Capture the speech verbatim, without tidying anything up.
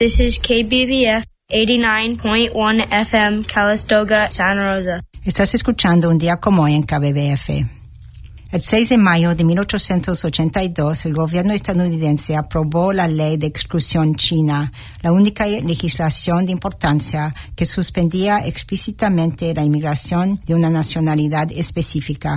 This is K B V F eighty-nine point one F M, Calistoga, Santa Rosa. Estás escuchando Un Día Como Hoy en K B V F. El seis de mayo de mil ochocientos ochenta y dos, el gobierno estadounidense aprobó la Ley de Exclusión China, la única legislación de importancia que suspendía explícitamente la inmigración de una nacionalidad específica.